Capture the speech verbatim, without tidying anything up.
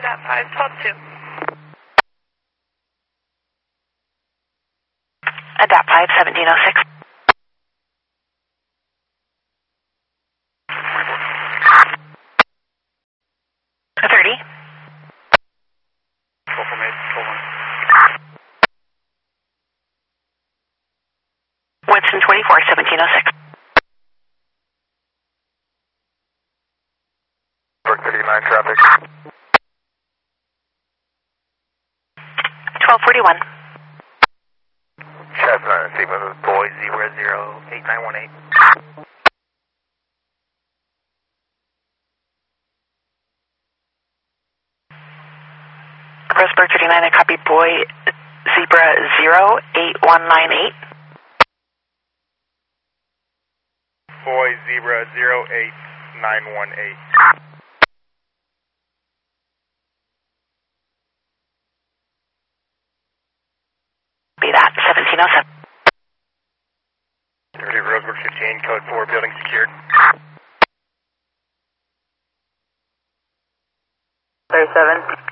Adapt five twelve two. Adapt five seventeen oh six. thirty. Winston twenty-four seventeen oh six. thirty-nine traffic. twelve forty-one. Chestnut, Sigma, boy, zero zero eight nine one eight. Roseburg thirty-nine, I copy boy, zebra zero eight one nine eight. Boy, zebra zero eight nine one eight. Be that, seventeen oh seven. thirty Roseburg fifteen, code four, building secured. thirty-seven.